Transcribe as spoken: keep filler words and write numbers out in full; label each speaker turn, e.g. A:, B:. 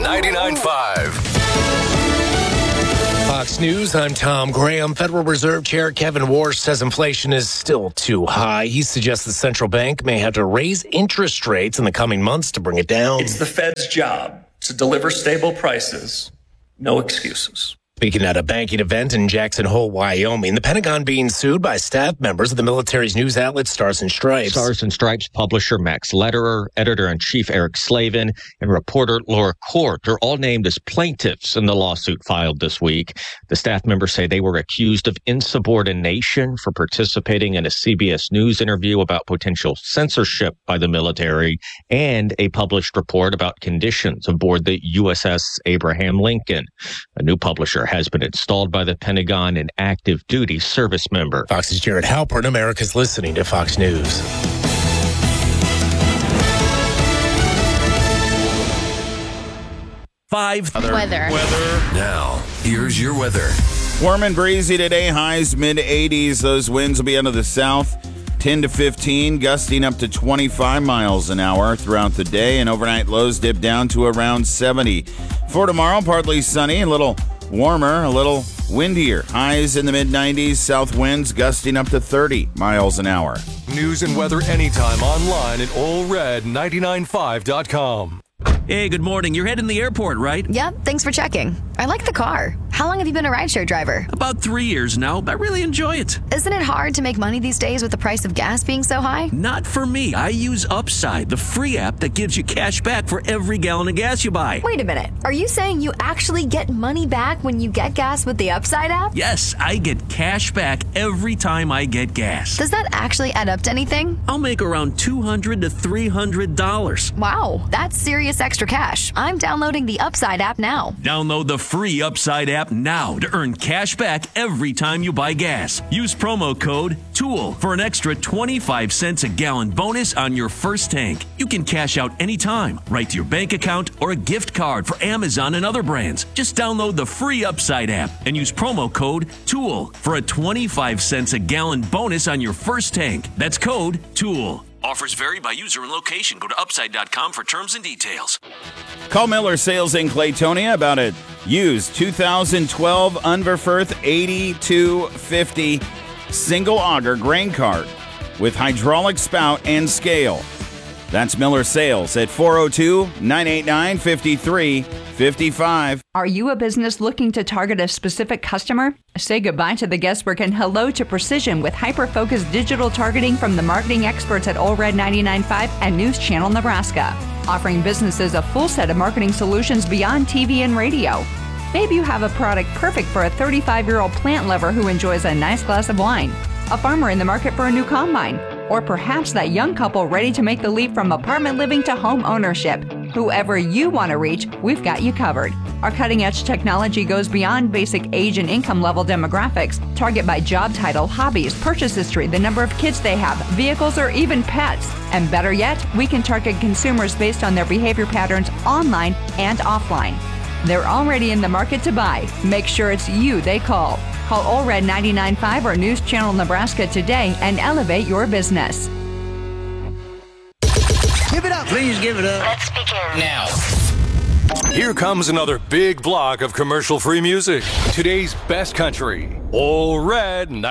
A: ninety-nine point five.
B: Fox News, I'm Tom Graham. Federal Reserve Chair Kevin Warsh says inflation is still too high. He suggests the central bank may have to raise interest rates in the coming months to bring it down.
C: It's the Fed's job to deliver stable prices, no excuses.
B: Speaking at a banking event in Jackson Hole, Wyoming, the Pentagon being sued by staff members of the military's news outlet Stars and Stripes.
D: Stars and Stripes publisher Max Lederer, editor-in-chief Eric Slavin, and reporter Laura Court are all named as plaintiffs in the lawsuit filed this week. The staff members say they were accused of insubordination for participating in a C B S News interview about potential censorship by the military and a published report about conditions aboard the U S S Abraham Lincoln. A new publisher has been installed by the Pentagon, an active duty service member.
B: Fox's Jared Halpern. America's listening to Fox News.
E: Five.
F: Weather.
A: Weather. Now, here's your weather.
G: Warm and breezy today, highs mid eighties. Those winds will be out of the south, ten to fifteen, gusting up to twenty-five miles an hour throughout the day, and overnight lows dip down to around seventy. For tomorrow, partly sunny, a little warmer, a little windier. Highs in the mid nineties, south winds gusting up to thirty miles an hour.
A: News and weather anytime online at all red ninety-nine five dot com.
E: Hey, good morning. You're heading to the airport, right?
F: Yep, thanks for checking. I like the car. How long have you been a rideshare driver?
E: About three years now, but I really enjoy it.
F: Isn't it hard to make money these days with the price of gas being so high?
E: Not for me. I use Upside, the free app that gives you cash back for every gallon of gas you buy.
F: Wait a minute. Are you saying you actually get money back when you get gas with the Upside app?
E: Yes, I get cash back every time I get gas.
F: Does that actually add up to anything?
E: I'll make around two hundred to three hundred dollars.
F: Wow, that's serious extra cash. I'm downloading the Upside app now.
E: Download the free Upside app now to earn cash back every time you buy gas. Use promo code TOOL for an extra twenty-five cents a gallon bonus on your first tank. You can cash out anytime, right to your bank account or a gift card for Amazon and other brands. Just download the free Upside app and use promo code TOOL for a twenty-five cents a gallon bonus on your first tank. That's code TOOL. Offers vary by user and location. Go to upside dot com for terms and details.
G: Call Miller Sales in Claytonia about a used two thousand twelve Unverferth eighty-two fifty single auger grain cart with hydraulic spout and scale. That's Miller Sales at four oh two, nine eight nine, five three five five.
H: Are you a business looking to target a specific customer? Say goodbye to the guesswork and hello to precision with hyper-focused digital targeting from the marketing experts at All Red ninety-nine point five and News Channel Nebraska, offering businesses a full set of marketing solutions beyond T V and radio. Maybe you have a product perfect for a thirty-five-year-old plant lover who enjoys a nice glass of wine, a farmer in the market for a new combine, or perhaps that young couple ready to make the leap from apartment living to home ownership. Whoever you want to reach, we've got you covered. Our cutting-edge technology goes beyond basic age and income level demographics. Target by job title, hobbies, purchase history, the number of kids they have, vehicles, or even pets. And better yet, we can target consumers based on their behavior patterns online and offline. They're already in the market to buy. Make sure it's you they call. Call All Red ninety-nine point five or News Channel Nebraska today and elevate your business.
I: Give it up. Please give it up.
F: Let's begin
A: now. Here comes another big block of commercial-free music. Today's best country. All Red